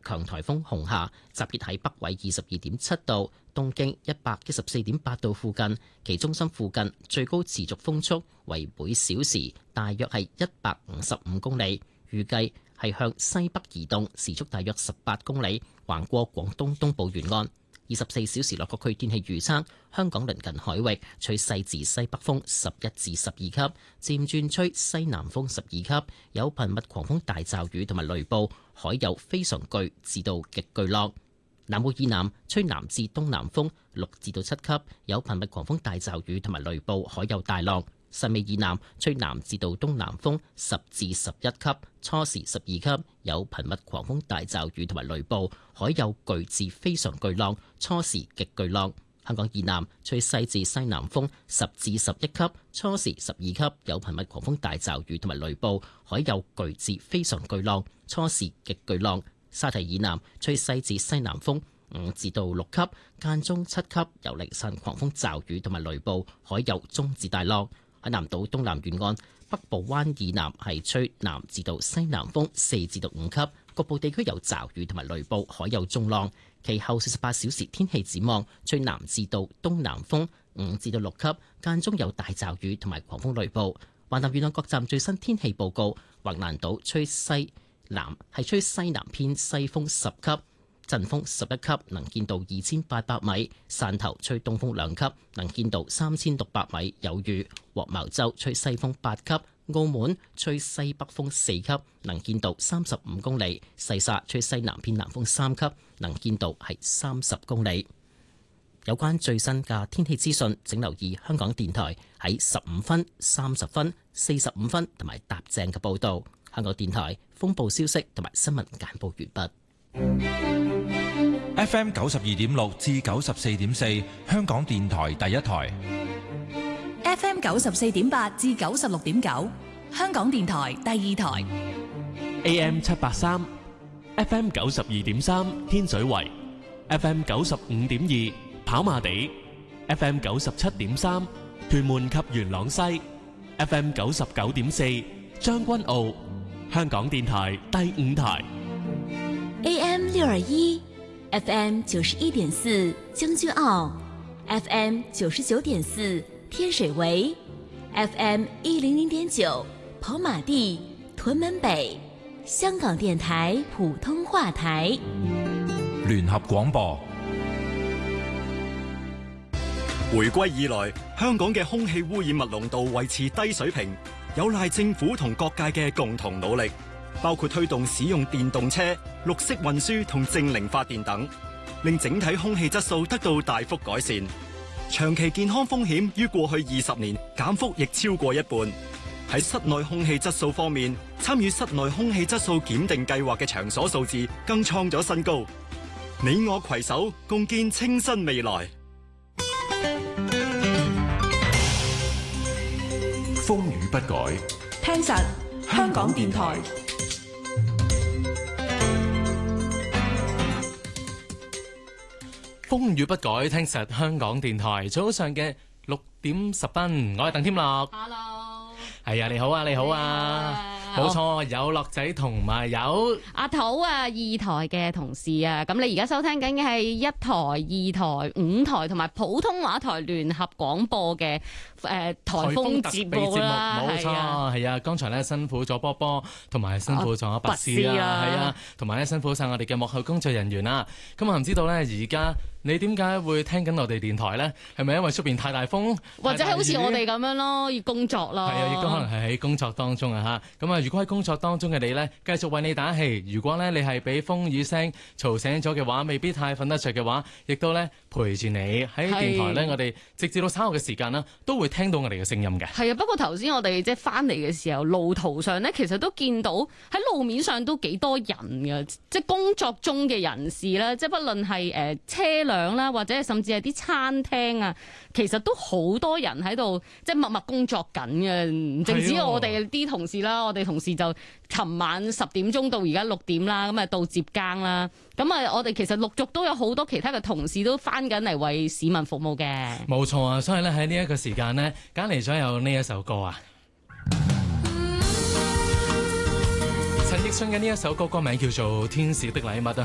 強颱風紅霞，集結喺北緯22.7度、東經114.8度附近，其中心附近最高持續風速為每小時大約係155公里，預計係向西北移動，時速大約18公里，橫過廣東東部沿岸。24小時內各區天氣預測：香港鄰近海域吹西至西北風11至12級，漸轉吹西南風12級，有頻密狂風大驟雨同埋雷暴，海有非常巨至到極巨浪。南澳以南吹南至東南風6至到7級，有頻密狂風大驟雨同埋雷暴，海有大浪。汕尾以南吹南至到東南風10至11級，初時12級，有頻密狂風大驟雨同埋雷暴，海有巨至非常巨浪，初時極巨浪。香港以南吹西至西南風10至11級，初時12級，有頻密狂風大驟雨同埋雷暴，海有巨至非常巨浪，初時極巨浪。沙堤以南吹西至西南風5至到6級，間中7級，有零散狂風驟雨同埋雷暴，海有中至大浪。喺南島東南沿岸北部灣以南係吹南至到西南風4至到5級，局部地區有驟雨同埋雷暴，海有中浪。其後48小時天氣展望，吹南至到東南風5至到6級，間中有大驟雨同埋狂風雷暴。橫瀾沿岸各站最新天氣報告：橫瀾島吹西南係吹西南偏西風10級。陣風11級，能見度2800米；汕頭吹東風2級，能見度3600米，有雨；黃茅洲吹西風8級；澳門吹西北風4級，能見度35公里；細沙吹西南偏南風3級，能見度係30公里。有關最新嘅天氣資訊，請留意香港電台喺15分、30分、45分同埋踏正嘅報導。香港電台風暴消息同埋新聞簡報完畢。 FM 92.6至94.4，香港電台第一台。 FM 94.8至96.9，香港電台第二台。 AM 783 FM 92.3，天水圍 FM 95.2，跑馬地 FM 97.3，屯門及元朗西 FM 99.4，將軍澳，香港電台第五台。 AM 621 FM 91.4，將軍澳 FM 99.4，天水圍 FM 100.9，跑馬地屯門北，香港電台普通話台。 聯合廣播。 回歸以來，香港嘅空氣污染物濃度維持低水平，有賴政府同各界嘅共同努力，包括推動使用電動車、綠色運輸同淨零發電等，令整體空氣質素得到大幅改善。長期健康風險於過去20年減幅亦超過一半。喺室內空氣質素方面，參與室內空氣質素檢定計劃嘅場所數字更創咗新高。你我攜手共建清新未來。 風雨不改， 聽實香港電台。 風雨不改，聽實香港電台。早上嘅6點10分，我係鄧添樂。 Hello， 係啊，你好啊，你好啊。冇錯，有樂仔同埋有阿土啊，二台嘅同事啊，咁你而家收聽緊嘅係一台、2台、5台同埋普通話台聯合廣播嘅颱風節目啦， 冇錯，係啊，剛才咧辛苦咗波波，同埋辛苦咗拔絲啦，係啊，同埋咧辛苦晒我哋嘅幕後工作人員啦。咁啊唔知道咧，而家你點解會聽緊我哋電台咧？係咪因為出邊太大風， 或者係好似我哋咁樣咯，要工作咯？係啊，亦都可能係喺工作當中啊嚇。咁啊，如果喺工作當中嘅你咧，繼續為你打氣。如果咧你係俾風雨聲嘈醒咗嘅話，未必太瞓得着嘅話，亦都咧陪住你喺電台咧，我哋直至到稍後嘅時間啦，都會聽到我哋嘅聲音嘅。 係啊，不過頭先我哋即係翻嚟嘅時候，路途上咧，其實都見到喺路面上都幾多人嘅，即係工作中嘅人士啦，即係不論係車輛啦，或者甚至係啲餐廳啊，其實都好多人喺度即係默默工作緊嘅。唔淨止我哋啲同事啦，我哋同事就尋晚10點鐘到而家6點啦，咁啊到接更啦。咁啊，我哋其實陸續都有好多其他嘅同事都翻緊嚟為市民服務嘅。 冇錯啊，所以咧喺呢一個時間呢，揀嚟咗有呢一首歌啊。陳奕迅嘅呢一首歌歌名叫做《天使的禮物》啊。